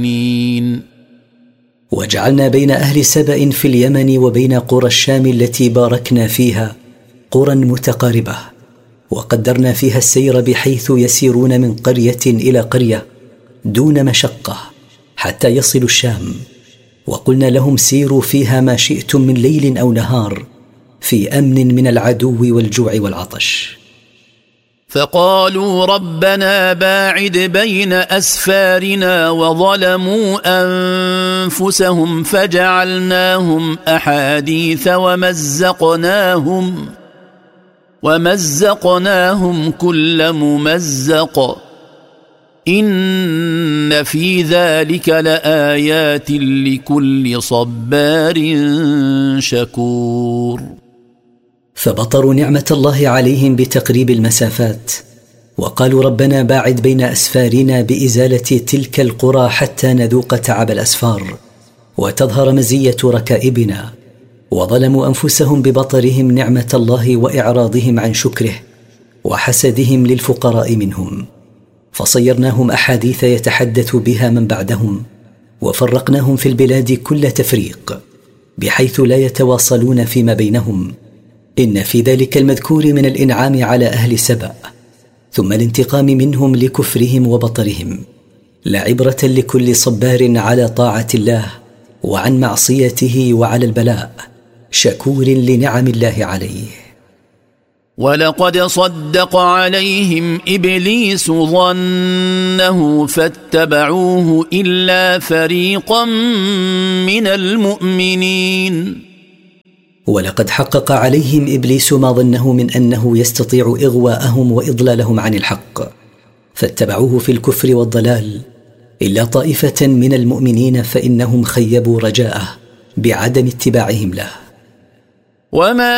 وجعلنا بين أهل سبأ في اليمن وبين قرى الشام التي باركنا فيها قرى متقاربة، وقدرنا فيها السير بحيث يسيرون من قرية إلى قرية دون مشقة حتى يصلوا الشام، وقلنا لهم سيروا فيها ما شئتم من ليل أو نهار في أمن من العدو والجوع والعطش. فقالوا ربنا باعد بين أسفارنا وظلموا أنفسهم فجعلناهم أحاديث ومزقناهم كل ممزق إن في ذلك لآيات لكل صبار شكور. فبطروا نعمة الله عليهم بتقريب المسافات، وقالوا ربنا باعد بين أسفارنا بإزالة تلك القرى حتى نذوق تعب الأسفار وتظهر مزية ركائبنا، وظلموا أنفسهم ببطرهم نعمة الله وإعراضهم عن شكره وحسدهم للفقراء منهم، فصيرناهم أحاديث يتحدث بها من بعدهم، وفرقناهم في البلاد كل تفريق بحيث لا يتواصلون فيما بينهم. إن في ذلك المذكور من الإنعام على أهل سبأ ثم الانتقام منهم لكفرهم وبطرهم لعبرة لكل صبار على طاعة الله وعن معصيته وعلى البلاء شكور لنعم الله عليه. ولقد صدق عليهم إبليس ظنه فاتبعوه إلا فريقا من المؤمنين. ولقد حقق عليهم إبليس ما ظنه من أنه يستطيع إغواءهم وإضلالهم عن الحق، فاتبعوه في الكفر والضلال إلا طائفة من المؤمنين، فإنهم خيبوا رجاءه بعدم اتباعهم له. وما